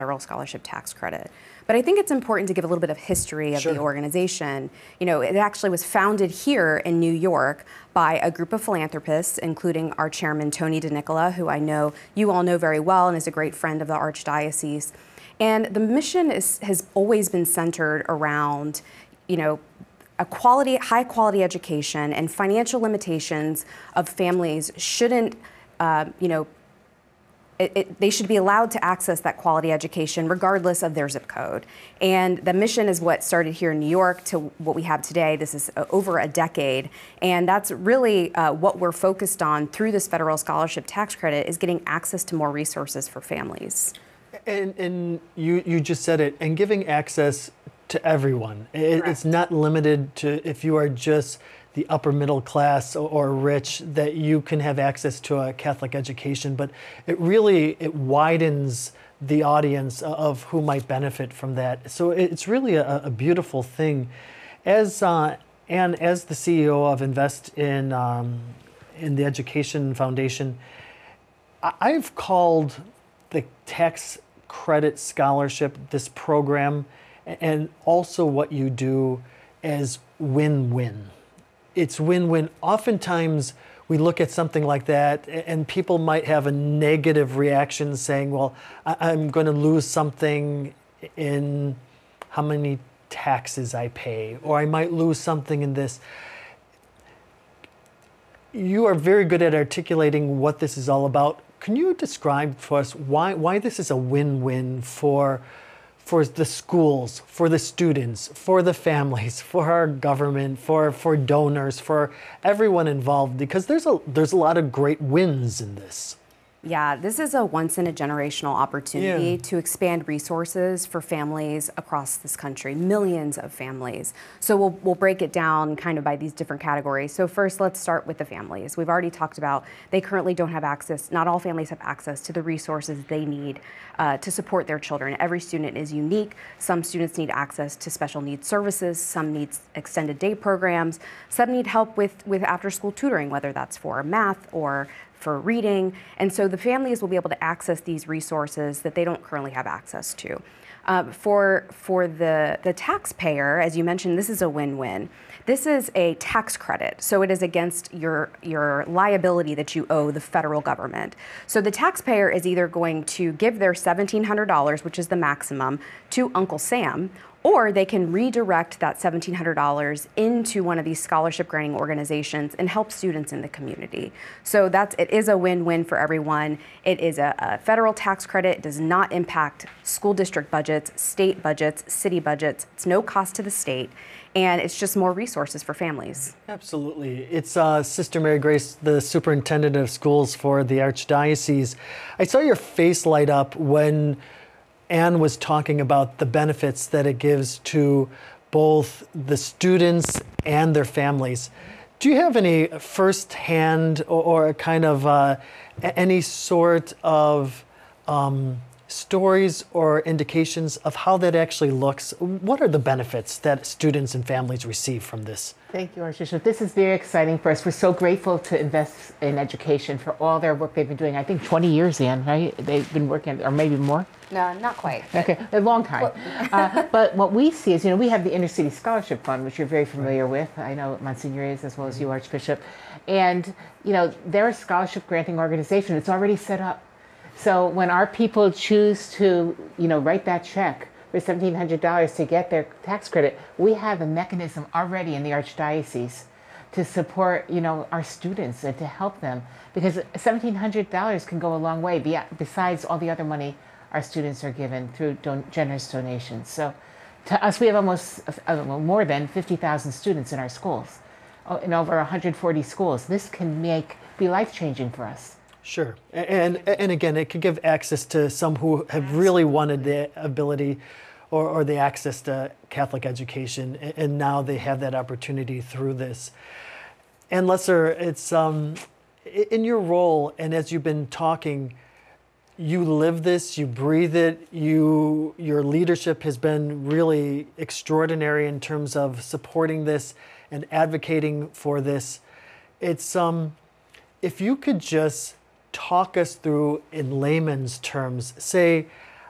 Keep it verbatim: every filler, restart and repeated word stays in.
federal scholarship tax credit. But I think it's important to give a little bit of history of Sure. the organization. You know, it actually was founded here in New York by a group of philanthropists, including our chairman, Tony DeNicola, who I know you all know very well and is a great friend of the Archdiocese. And the mission is, has always been centered around, you know, a quality, high quality education, and financial limitations of families shouldn't, uh, you know, It, it, they should be allowed to access that quality education regardless of their zip code. And the mission is what started here in New York to what we have today. This is uh, over a decade. And that's really uh, what we're focused on through this federal scholarship tax credit, is getting access to more resources for families. And, and you, you just said it, and giving access to everyone. It, it's not limited to if you are just the upper middle class or, or rich, that you can have access to a Catholic education, but it really, it widens the audience of who might benefit from that. So it's really a, a beautiful thing. As uh, and as the C E O of Invest in um, in the Education Foundation, I've called the tax credit scholarship, this program, and also what you do, as win-win. It's win-win. Oftentimes we look at something like that and people might have a negative reaction saying, well, I'm going to lose something in how many taxes I pay, or I might lose something in this. You are very good at articulating what this is all about. Can you describe for us why, why this is a win-win for for the schools, for the students, for the families, for our government, for, for donors, for everyone involved? Because there's a, there's a lot of great wins in this. Yeah, this is a once-in-a-generational opportunity Yeah. to expand resources for families across this country, millions of families. So we'll, we'll break it down kind of by these different categories. So first, let's start with the families. We've already talked about they currently don't have access, not all families have access to the resources they need uh, to support their children. Every student is unique. Some students need access to special needs services, some need extended day programs, some need help with, with after-school tutoring, whether that's for math or for reading. And so the families will be able to access these resources that they don't currently have access to. Uh, for for the, the taxpayer, as you mentioned, this is a win-win. This is a tax credit, so it is against your, your liability that you owe the federal government. So the taxpayer is either going to give their seventeen hundred dollars, which is the maximum, to Uncle Sam, or they can redirect that seventeen hundred dollars into one of these scholarship granting organizations and help students in the community. So that's, it is a win-win for everyone. It is a, a federal tax credit. It does not impact school district budgets, state budgets, city budgets. It's no cost to the state, and it's just more resources for families. Absolutely. It's uh, Sister Mary Grace, the superintendent of schools for the Archdiocese. I saw your face light up when Anne was talking about the benefits that it gives to both the students and their families. Do you have any firsthand or, or a kind of uh, any sort of um, stories or indications of how that actually looks? What are the benefits that students and families receive from this? Thank you, Archbishop. This is very exciting for us. We're so grateful to Invest in Education for all their work they've been doing. I think twenty years, Anne, right? They've been working, or maybe more? No, not quite. Okay, a long time. uh, but what we see is, you know, we have the Inner City Scholarship Fund, which you're very familiar with. I know Monsignor is, as well as you, Archbishop. And, you know, they're a scholarship granting organization. It's already set up. So when our people choose to, you know, write that check for seventeen hundred dollars to get their tax credit, we have a mechanism already in the Archdiocese to support, you know, our students and to help them, because seventeen hundred dollars can go a long way besides all the other money our students are given through don generous donations. So to us, we have almost uh, more than fifty thousand students in our schools, in over one hundred forty schools. This can make be life-changing for us. Sure. And, and again, it could give access to some who have really wanted the ability or, or the access to Catholic education, and now they have that opportunity through this. And Lesser, it's um, in your role, and as you've been talking, you live this, you breathe it, you, your leadership has been really extraordinary in terms of supporting this and advocating for this. It's, um, if you could just talk us through in layman's terms, say